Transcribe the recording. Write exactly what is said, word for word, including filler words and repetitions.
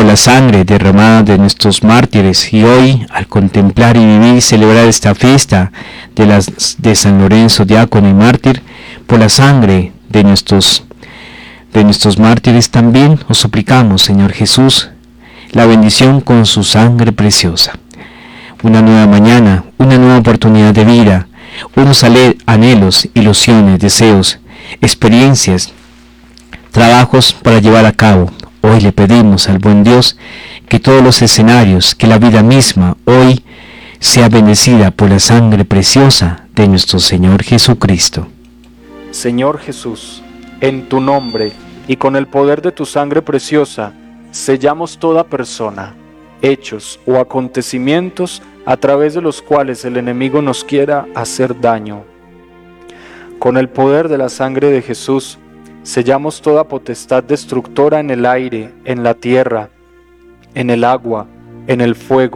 por la sangre derramada de nuestros mártires, y hoy, al contemplar y vivir y celebrar esta fiesta de, las, de San Lorenzo, diácono y mártir, por la sangre de nuestros, de nuestros mártires también os suplicamos, Señor Jesús, la bendición con su sangre preciosa. Una nueva mañana, una nueva oportunidad de vida, unos anhelos, ilusiones, deseos, experiencias, trabajos para llevar a cabo. Hoy le pedimos al buen Dios que todos los escenarios, que la vida misma hoy sea bendecida por la sangre preciosa de nuestro Señor Jesucristo. Señor Jesús, en tu nombre y con el poder de tu sangre preciosa, sellamos toda persona, hechos o acontecimientos a través de los cuales el enemigo nos quiera hacer daño. Con el poder de la sangre de Jesús, sellamos toda potestad destructora en el aire, en la tierra, en el agua, en el fuego,